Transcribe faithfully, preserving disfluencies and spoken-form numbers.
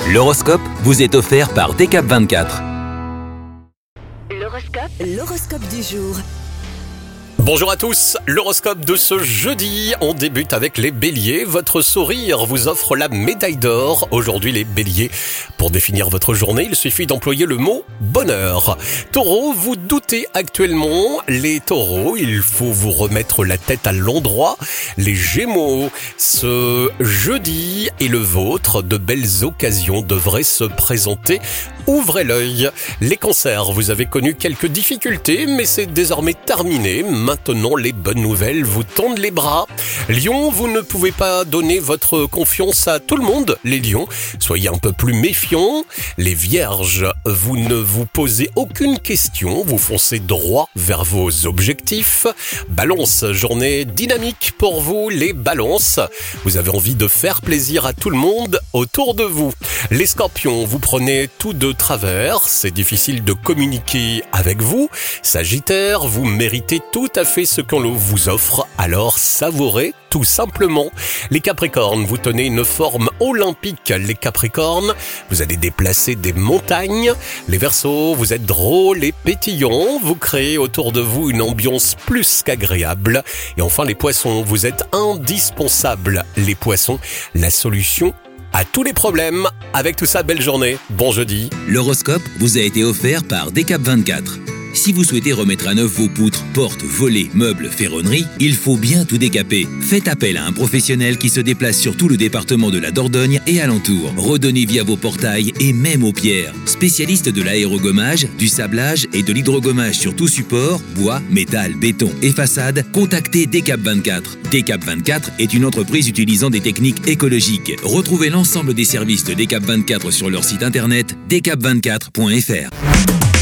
L'horoscope vous est offert par D K vingt-quatre. L'horoscope, l'horoscope du jour. Bonjour à tous, l'horoscope de ce jeudi, on débute avec les béliers. Votre sourire vous offre la médaille d'or. Aujourd'hui les béliers, pour définir votre journée, il suffit d'employer le mot bonheur. Taureau, vous doutez actuellement. Les taureaux, il faut vous remettre la tête à l'endroit. Les gémeaux, ce jeudi est le vôtre. De belles occasions devraient se présenter. Ouvrez l'œil. Les cancers, vous avez connu quelques difficultés, mais c'est désormais terminé. Maintenant, les bonnes nouvelles vous tendent les bras. Lion, vous ne pouvez pas donner votre confiance à tout le monde. Les lions, soyez un peu plus méfiants. Les vierges, vous ne vous posez aucune question. Vous foncez droit vers vos objectifs. Balance, journée dynamique pour vous, les balances. Vous avez envie de faire plaisir à tout le monde autour de vous. Les scorpions, vous prenez tout de travers. C'est difficile de communiquer avec vous. Sagittaire, vous méritez tout à fait ce qu'on vous offre, alors savourez tout simplement. Les capricornes, vous tenez une forme olympique. Les capricornes, vous allez déplacer des montagnes. Les verseaux, vous êtes drôles et pétillants. Vous créez autour de vous une ambiance plus qu'agréable. Et enfin les poissons, vous êtes indispensables. Les poissons, la solution à tous les problèmes. Avec tout ça, belle journée, bon jeudi. L'horoscope vous a été offert par D K vingt-quatre. Si vous souhaitez remettre à neuf vos poutres, portes, volets, meubles, ferronneries, il faut bien tout décaper. Faites appel à un professionnel qui se déplace sur tout le département de la Dordogne et alentour. Redonnez vie à vos portails et même aux pierres. Spécialiste de l'aérogommage, du sablage et de l'hydrogommage sur tout support, bois, métal, béton et façade, contactez D K vingt-quatre. D K vingt-quatre est une entreprise utilisant des techniques écologiques. Retrouvez l'ensemble des services de D K vingt-quatre sur leur site internet d k vingt-quatre point f r.